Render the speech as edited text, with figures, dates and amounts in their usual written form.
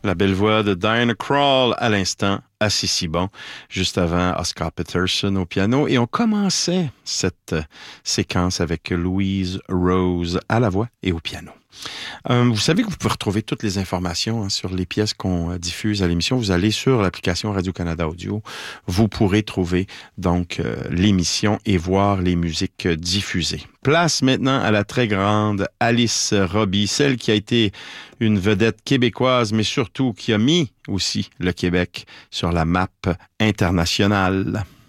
La belle voix de Diana Krall à l'instant, assez si bon, juste avant Oscar Peterson au piano. Et on commençait cette séquence avec Louise Rose à la voix et au piano. Vous savez que vous pouvez retrouver toutes les informations sur les pièces qu'on diffuse à l'émission. Vous allez sur l'application Radio-Canada Audio. Vous pourrez trouver donc l'émission et voir les musiques diffusées. Place maintenant à la très grande Alice Robbie, celle qui a été une vedette québécoise, mais surtout qui a mis aussi le Québec sur la map internationale.